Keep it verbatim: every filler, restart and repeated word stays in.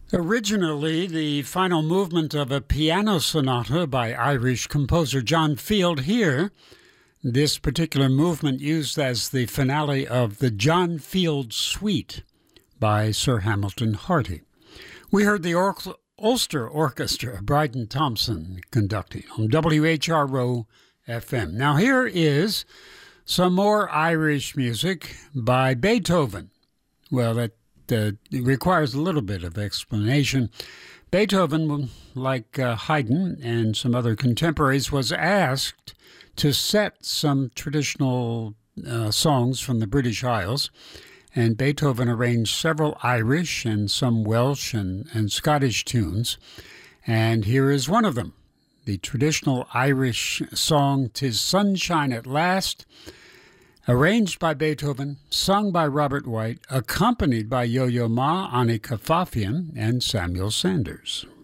Originally, the final movement of a piano sonata by Irish composer John Field. Here, this particular movement used as the finale of the John Field Suite by Sir Hamilton Harty. We heard the Or- Ulster Orchestra, Bryden Thompson conducting on W H R O F M. Now here is some more Irish music by Beethoven. Well, that uh, requires a little bit of explanation. Beethoven, like uh, Haydn and some other contemporaries, was asked to set some traditional uh, songs from the British Isles, and Beethoven arranged several Irish and some Welsh and, and Scottish tunes, and here is one of them, the traditional Irish song "'Tis Sunshine at Last," arranged by Beethoven, sung by Robert White, accompanied by Yo-Yo Ma, Annika Fafian, and Samuel Sanders.